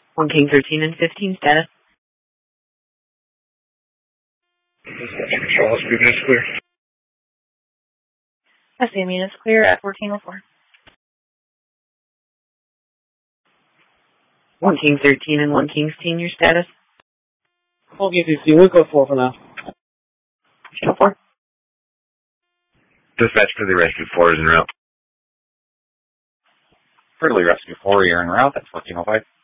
1 King 13 and 15 status. Dispatch control, speed is clear. SAM units clear at 1404. 1 King 13 and 1 King senior status. Okay, CC, we'll go 4 for now. Show 4. Dispatch to the rescue 4 is en route. Fridley Rescue 4, you're en route. That's 1405.